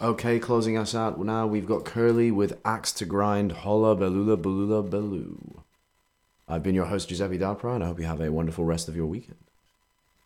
Okay, closing us out now, we've got Curly with Axe to Grind, Holla Belula Belula Belu. I've been your host, Giuseppe Dapra, and I hope you have a wonderful rest of your weekend.